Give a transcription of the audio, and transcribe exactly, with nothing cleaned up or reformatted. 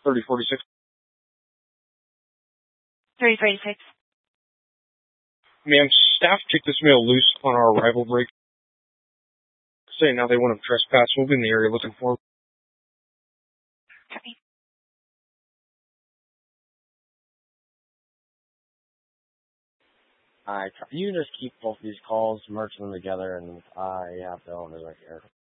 thirty forty-six. thirty forty-six. Ma'am, staff kicked this male loose on our arrival break. Saying now they want him trespass. We'll be in the area looking for him. Copy. Alright, you just keep both these calls, merge them together, and I have the owners right here.